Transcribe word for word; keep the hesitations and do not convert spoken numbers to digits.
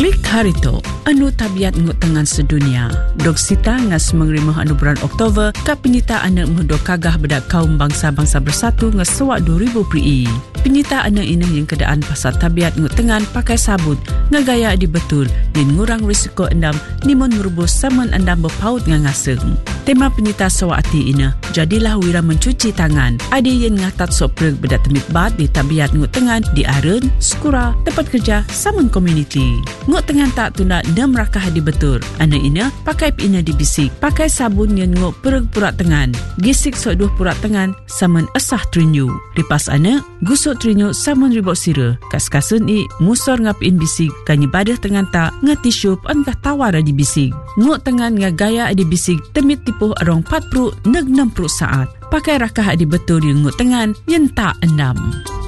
Klik harito, anu tabiat ngut tengan sedunia. Dok sita ngas mengerimah anu bulan Oktober, kap penyita anak mudo kagah bedak kaum bangsa-bangsa bersatu ngas sewak dua ribu pri. Penyita anak ini yang kedaan pasal tabiat ngut tengan pakai sabut, ngagaya di betul, dan ngurang risiko endam, nimun merubus saman endam berpaut ngangaseng. Tema penyita sewak hati ini, jadilah wira mencuci tangan. Ada yang ngatat sopreg bedak temit bat di tabiat ngut tengan di aren, skura, tempat kerja, saman community. Ngut tengan tak tunda nem rakah di betul. Anak ini pakai pina di bisik, pakai sabun yang ngut pereg purak tengan. Gisik sok duh purak tengan saman esah trinyu. Lipas anak, gusuk trinyu saman ribok sira. Kas-kasun i musor ngapin bisik, kanyi badah tengan tak ngatisyup angkah tawar di bisik. Ngut tengan ngagaya di bisik temit tipuh arong empat puluh neg enam puluh saat. Pakai rakah di betul yang ngut tengan yang tak endam.